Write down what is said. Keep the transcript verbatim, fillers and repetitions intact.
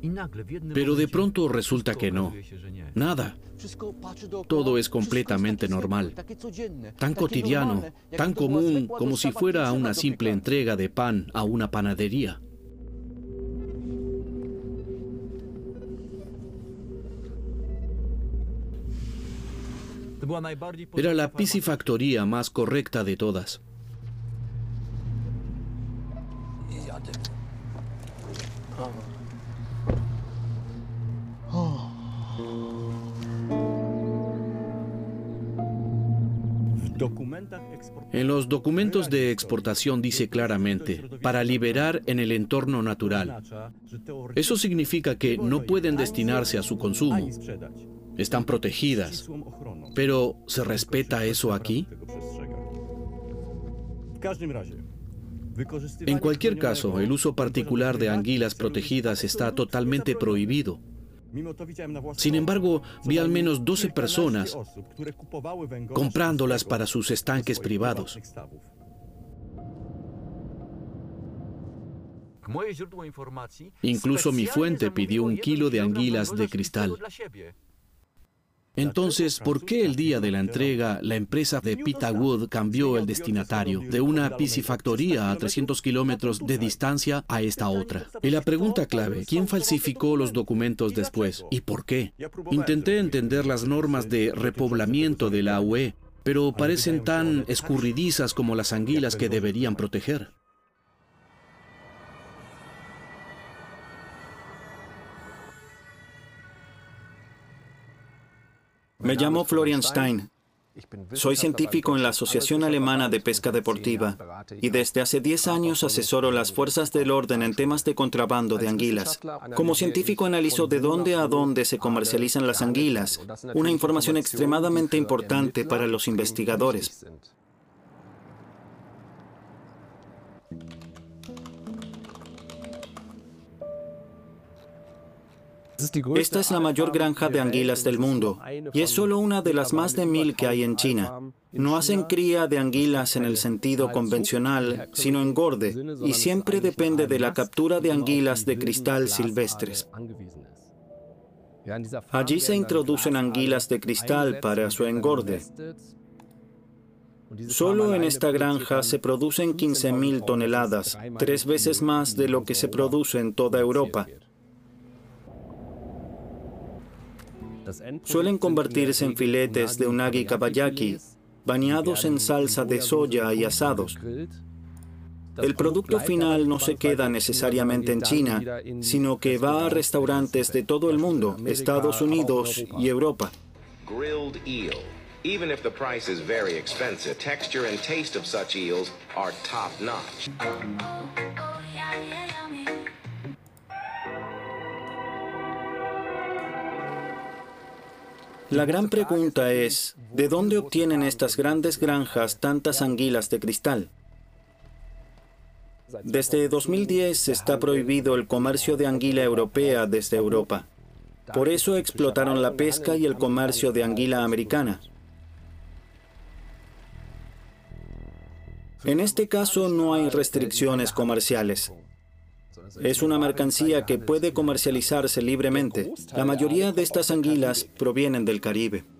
Pero de pronto resulta que no. Nada. Todo es completamente normal. Tan cotidiano, tan común como si fuera una simple entrega de pan a una panadería. Era la piscifactoría más correcta de todas. En los documentos de exportación dice claramente, para liberar en el entorno natural. Eso significa que no pueden destinarse a su consumo. Están protegidas. Pero, ¿se respeta eso aquí? En cualquier caso, el uso particular de anguilas protegidas está totalmente prohibido. Sin embargo, vi al menos doce personas comprándolas para sus estanques privados. Incluso mi fuente pidió un kilo de anguilas de cristal. Entonces, ¿por qué el día de la entrega la empresa de Pita Wood cambió el destinatario de una piscifactoría a trescientos kilómetros de distancia a esta otra? Y la pregunta clave, ¿quién falsificó los documentos después? ¿Y por qué? Intenté entender las normas de repoblamiento de la U E, pero parecen tan escurridizas como las anguilas que deberían proteger. Me llamo Florian Stein. Soy científico en la Asociación Alemana de Pesca Deportiva y desde hace diez años asesoro las fuerzas del orden en temas de contrabando de anguilas. Como científico analizo de dónde a dónde se comercializan las anguilas, una información extremadamente importante para los investigadores. Esta es la mayor granja de anguilas del mundo y es solo una de las más de mil que hay en China. No hacen cría de anguilas en el sentido convencional, sino engorde, y siempre depende de la captura de anguilas de cristal silvestres. Allí se introducen anguilas de cristal para su engorde. Solo en esta granja se producen quince mil toneladas, tres veces más de lo que se produce en toda Europa. Suelen convertirse en filetes de unagi kabayaki, bañados en salsa de soya y asados. El producto final no se queda necesariamente en China, sino que va a restaurantes de todo el mundo, Estados Unidos y Europa. Even if the price is very expensive, texture and taste of such eels are top-notch. La gran pregunta es, ¿de dónde obtienen estas grandes granjas tantas anguilas de cristal? Desde dos mil diez está prohibido el comercio de anguila europea desde Europa. Por eso explotaron la pesca y el comercio de anguila americana. En este caso no hay restricciones comerciales. Es una mercancía que puede comercializarse libremente. La mayoría de estas anguilas provienen del Caribe.